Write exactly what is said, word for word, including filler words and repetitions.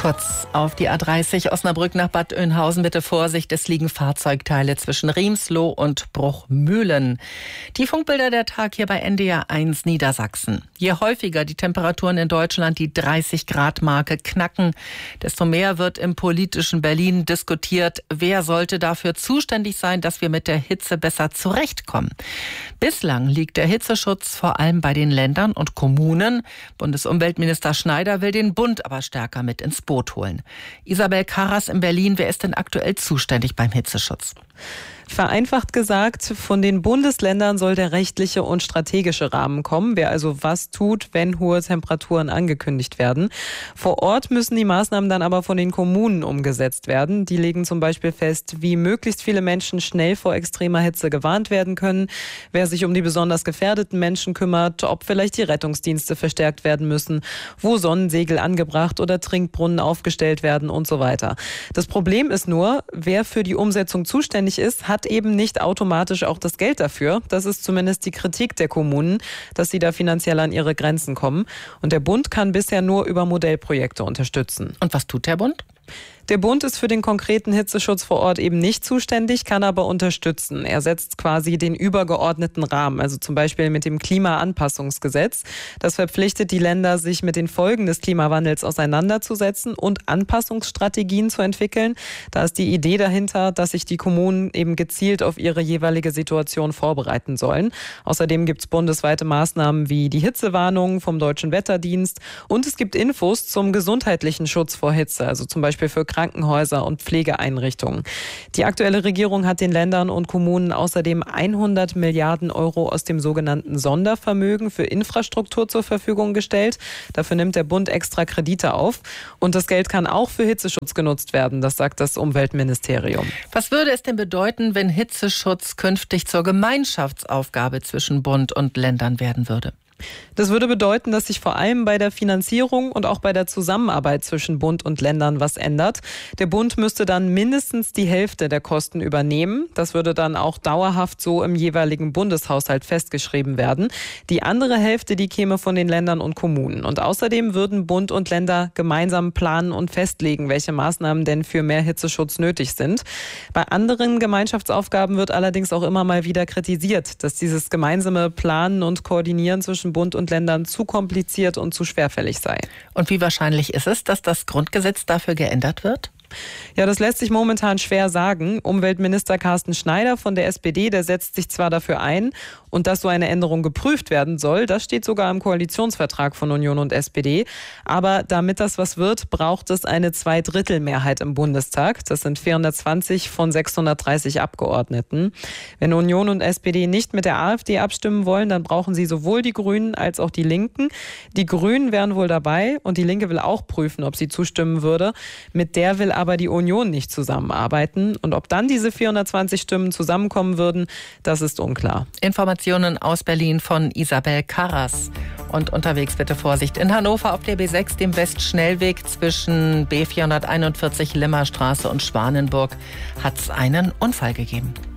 Kurz auf die A dreißig Osnabrück nach Bad Oeynhausen. Bitte Vorsicht, es liegen Fahrzeugteile zwischen Riemsloh und Bruchmühlen. Die Funkbilder der Tag hier bei N D R eins Niedersachsen. Je häufiger die Temperaturen in Deutschland die dreißig Grad Marke knacken, desto mehr wird im politischen Berlin diskutiert, wer sollte dafür zuständig sein, dass wir mit der Hitze besser zurechtkommen. Bislang liegt der Hitzeschutz vor allem bei den Ländern und Kommunen. Bundesumweltminister Schneider will den Bund aber stärker mit ins Boot holen. Isabel Karras in Berlin, wer ist denn aktuell zuständig beim Hitzeschutz? Vereinfacht gesagt, von den Bundesländern soll der rechtliche und strategische Rahmen kommen, wer also was tut, wenn hohe Temperaturen angekündigt werden. Vor Ort müssen die Maßnahmen dann aber von den Kommunen umgesetzt werden. Die legen zum Beispiel fest, wie möglichst viele Menschen schnell vor extremer Hitze gewarnt werden können, wer sich um die besonders gefährdeten Menschen kümmert, ob vielleicht die Rettungsdienste verstärkt werden müssen, wo Sonnensegel angebracht oder Trinkbrunnen aufgestellt werden und so weiter. Das Problem ist nur, wer für die Umsetzung zuständig ist, hat eben nicht automatisch auch das Geld dafür. Das ist zumindest die Kritik der Kommunen, dass sie da finanziell an ihre Grenzen kommen. Und der Bund kann bisher nur über Modellprojekte unterstützen. Und was tut der Bund? Der Bund ist für den konkreten Hitzeschutz vor Ort eben nicht zuständig, kann aber unterstützen. Er setzt quasi den übergeordneten Rahmen, also zum Beispiel mit dem Klimaanpassungsgesetz. Das verpflichtet die Länder, sich mit den Folgen des Klimawandels auseinanderzusetzen und Anpassungsstrategien zu entwickeln. Da ist die Idee dahinter, dass sich die Kommunen eben gezielt auf ihre jeweilige Situation vorbereiten sollen. Außerdem gibt es bundesweite Maßnahmen wie die Hitzewarnung vom Deutschen Wetterdienst und es gibt Infos zum gesundheitlichen Schutz vor Hitze, also zum Beispiel für Krankenhäuser und Pflegeeinrichtungen. Die aktuelle Regierung hat den Ländern und Kommunen außerdem hundert Milliarden Euro aus dem sogenannten Sondervermögen für Infrastruktur zur Verfügung gestellt. Dafür nimmt der Bund extra Kredite auf. Und das Geld kann auch für Hitzeschutz genutzt werden, das sagt das Umweltministerium. Was würde es denn bedeuten, wenn Hitzeschutz künftig zur Gemeinschaftsaufgabe zwischen Bund und Ländern werden würde? Das würde bedeuten, dass sich vor allem bei der Finanzierung und auch bei der Zusammenarbeit zwischen Bund und Ländern was ändert. Der Bund müsste dann mindestens die Hälfte der Kosten übernehmen. Das würde dann auch dauerhaft so im jeweiligen Bundeshaushalt festgeschrieben werden. Die andere Hälfte, die käme von den Ländern und Kommunen. Und außerdem würden Bund und Länder gemeinsam planen und festlegen, welche Maßnahmen denn für mehr Hitzeschutz nötig sind. Bei anderen Gemeinschaftsaufgaben wird allerdings auch immer mal wieder kritisiert, dass dieses gemeinsame Planen und Koordinieren zwischen Bund und Ländern zu kompliziert und zu schwerfällig sei. Und wie wahrscheinlich ist es, dass das Grundgesetz dafür geändert wird? Ja, das lässt sich momentan schwer sagen. Umweltminister Carsten Schneider von der S P D, der setzt sich zwar dafür ein und dass so eine Änderung geprüft werden soll, das steht sogar im Koalitionsvertrag von Union und S P D. Aber damit das was wird, braucht es eine Zweidrittelmehrheit im Bundestag. Das sind vierhundertzwanzig von sechshundertdreißig Abgeordneten. Wenn Union und S P D nicht mit der AfD abstimmen wollen, dann brauchen sie sowohl die Grünen als auch die Linken. Die Grünen wären wohl dabei und die Linke will auch prüfen, ob sie zustimmen würde. Mit der will aber die Union nicht zusammenarbeiten. Und ob dann diese vierhundertzwanzig Stimmen zusammenkommen würden, das ist unklar. Informationen aus Berlin von Isabel Karras. Und unterwegs bitte Vorsicht. In Hannover auf der B sechs, dem Westschnellweg zwischen B vierhunderteinundvierzig Limmerstraße und Schwanenburg, hat es einen Unfall gegeben.